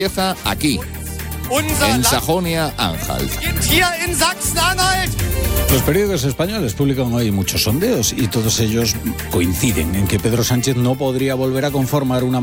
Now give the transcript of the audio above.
Empieza aquí, en Sajonia-Anhalt. Los periódicos españoles publican hoy muchos sondeos y todos ellos coinciden en que Pedro Sánchez no podría volver a conformar una